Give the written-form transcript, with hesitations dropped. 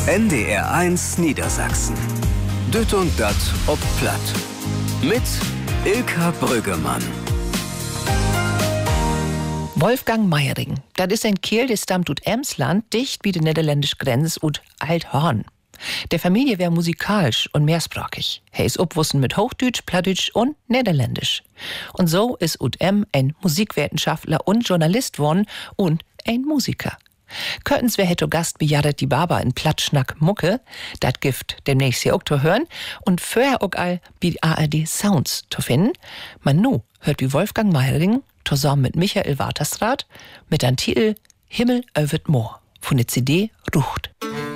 NDR1 Niedersachsen. Düt und dat ob Platt. Mit Ilka Brüggemann. Wolfgang Meiring, das ist ein Kerl, der stammt ut Emsland, dicht wie die niederländische Grenze ut Althorn. Der Familie wär musikalisch und mehrsprachig. Er ist obwussen mit Hochdeutsch, Plattdeutsch und Niederländisch. Und so ist ut ein Musikwissenschaftler und Journalist worden und ein Musiker. Könnens wär hetto Gast bejadet die Baba in Plattschnack Mucke, dat Gift demnächst hier auch zu hören und vorher auch all wie ARD Sounds zu finden. Man nu hört wie Wolfgang Meiring zusammen mit Michael Waterstraat mit dem Titel Himmel övet Moor von der CD Rucht.